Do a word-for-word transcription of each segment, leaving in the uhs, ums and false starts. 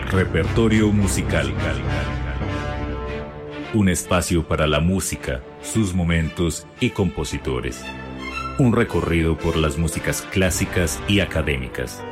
Repertorio musical. Un espacio para la música, sus momentos y compositores. Un recorrido por las músicas clásicas y académicas.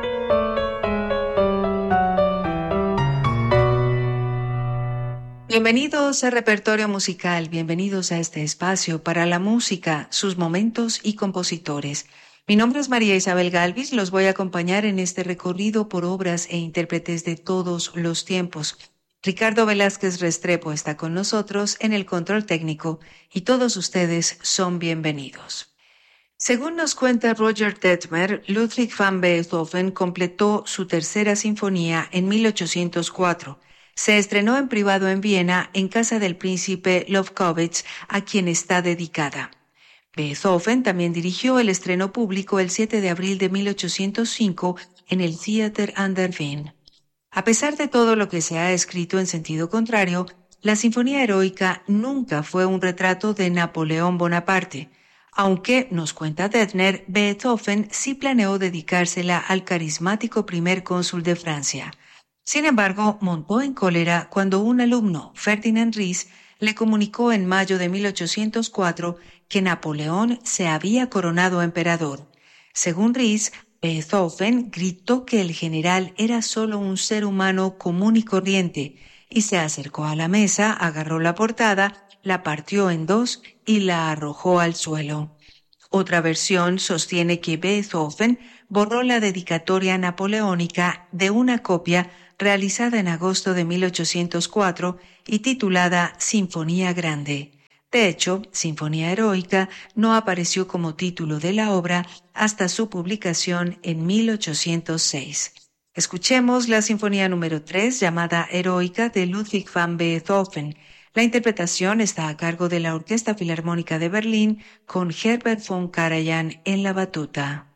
Bienvenidos a Repertorio Musical, bienvenidos a este espacio para la música, sus momentos y compositores. Mi nombre es María Isabel Galvis, los voy a acompañar en este recorrido por obras e intérpretes de todos los tiempos. Ricardo Velázquez Restrepo está con nosotros en el control técnico y todos ustedes son bienvenidos. Según nos cuenta Roger Detmer, Ludwig van Beethoven completó su tercera sinfonía en mil ochocientos cuatro. Se estrenó en privado en Viena, en casa del príncipe Lobkowitz, a quien está dedicada. Beethoven también dirigió el estreno público el siete de abril de mil ochocientos cinco en el Theater an der Wien. A pesar de todo lo que se ha escrito en sentido contrario, la Sinfonía Heroica nunca fue un retrato de Napoleón Bonaparte, aunque, nos cuenta Detmer, Beethoven sí planeó dedicársela al carismático primer cónsul de Francia. Sin embargo, montó en cólera cuando un alumno, Ferdinand Ries, le comunicó en mayo de mil ochocientos cuatro que Napoleón se había coronado emperador. Según Ries, Beethoven gritó que el general era solo un ser humano común y corriente, y se acercó a la mesa, agarró la portada, la partió en dos y la arrojó al suelo. Otra versión sostiene que Beethoven borró la dedicatoria napoleónica de una copia realizada en agosto de mil ochocientos cuatro y titulada Sinfonía Grande. De hecho, Sinfonía Heroica no apareció como título de la obra hasta su publicación en mil ochocientos seis. Escuchemos la Sinfonía número tres, llamada Heroica, de Ludwig van Beethoven. La interpretación está a cargo de la Orquesta Filarmónica de Berlín, con Herbert von Karajan en la batuta.